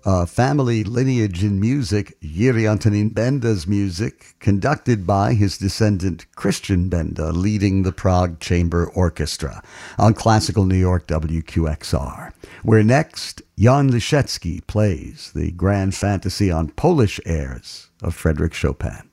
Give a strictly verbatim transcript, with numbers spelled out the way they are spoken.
a family lineage in music, Jiří Antonín Benda's music, conducted by his descendant Christian Benda, leading the Prague Chamber Orchestra on Classical New York W Q X R. Where next, Jan Liszecki plays the grand fantasy on Polish airs of Frédéric Chopin.